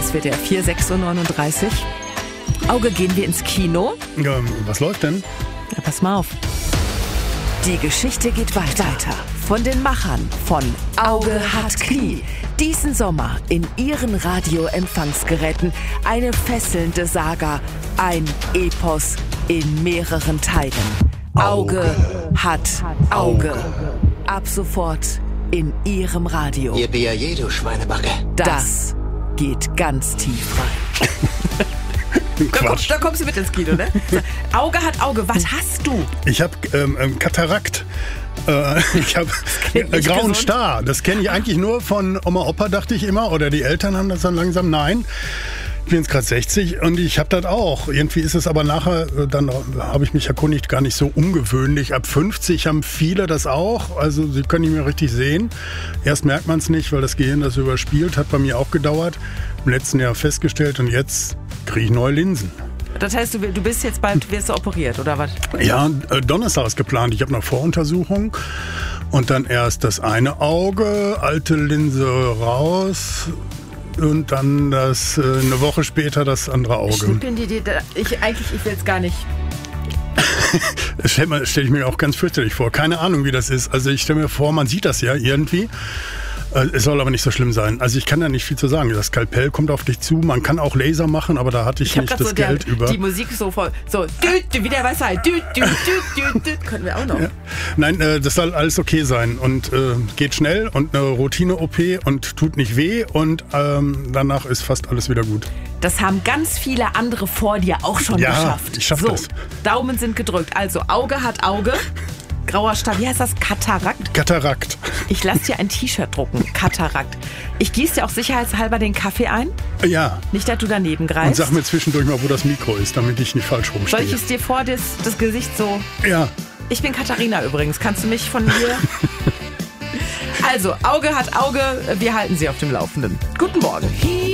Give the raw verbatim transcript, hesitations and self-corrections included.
S W D R vier, sechs Uhr neununddreißig. Auge, gehen wir ins Kino? Ja, was läuft denn? Ja, pass mal auf. Die Geschichte geht weiter. Von den Machern von Auge hat Knie. Diesen Sommer in ihren Radioempfangsgeräten eine fesselnde Saga. Ein Epos in mehreren Teilen. Auge hat Auge. Ab sofort in ihrem Radio. Ihr B A J, du Schweinebacke. Das geht ganz tief rein. Da, komm, da kommst du mit ins Kino, ne? Auge hat Auge, was hast du? Ich habe ähm, ähm, Katarakt. Äh, ich habe äh, grauen gesund. Star. Das kenne ich eigentlich nur von Oma, Opa, dachte ich immer. Oder die Eltern haben das dann langsam. Nein, ich bin jetzt gerade sechzig und ich habe das auch. Irgendwie ist es aber nachher, dann habe ich mich erkundigt, gar nicht so ungewöhnlich. Ab fünfzig haben viele das auch. Also sie können nicht mehr richtig sehen. Erst merkt man es nicht, weil das Gehirn das überspielt. Hat bei mir auch gedauert. Im letzten Jahr festgestellt und jetzt kriege ich neue Linsen. Das heißt, du, du bist jetzt bald, wirst du operiert, oder was? Ja, äh, Donnerstag ist geplant. Ich habe noch Voruntersuchung. Und dann erst das eine Auge, alte Linse raus. Und dann das, äh, eine Woche später das andere Auge. Schnippeln die dir da, ich, eigentlich, ich will es gar nicht. Das stelle stell ich mir auch ganz fürchterlich vor. Keine Ahnung, wie das ist. Also ich stelle mir vor, man sieht das ja irgendwie. Es soll aber nicht so schlimm sein. Also ich kann da nicht viel zu sagen. Das Skalpell kommt auf dich zu. Man kann auch Laser machen, aber da hatte ich, ich nicht das so Geld der, über. Die Musik so voll, so, düt, düt, wie der Weisheit, düt, düt, düt, düt, düt, können wir auch noch. Ja. Nein, äh, das soll alles okay sein und äh, geht schnell und eine Routine-O P und tut nicht weh und ähm, danach ist fast alles wieder gut. Das haben ganz viele andere vor dir auch schon Ja, geschafft. ich schaff so, das. Daumen sind gedrückt. Also Auge hat Auge. Grauer Star, wie heißt das? Katarakt? Katarakt. Ich lasse dir ein T-Shirt drucken. Katarakt. Ich gieße dir auch sicherheitshalber den Kaffee ein. Ja. Nicht, dass du daneben greifst. Und sag mir zwischendurch mal, wo das Mikro ist, damit ich nicht falsch rumstehe. Soll ich es dir vor das, das Gesicht so... Ja. Ich bin Katharina übrigens. Kannst du mich von hier... Also, Auge hat Auge. Wir halten Sie auf dem Laufenden. Guten Morgen.